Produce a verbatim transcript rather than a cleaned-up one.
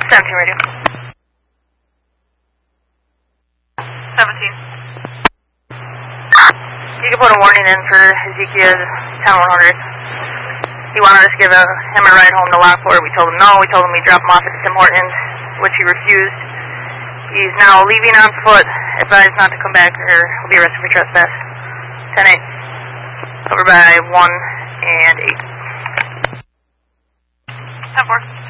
seventeen radio. seventeen. You can put a warning in for Ezekiel ten one hundred. He wanted us to give a, him a ride home to Lockport. We told him no. We told him we'd drop him off at Tim Hortons, which he refused. He's now leaving on foot. Advised not to come back or he'll be arrested for trespass. ten eight. Over by one and eight. ten four.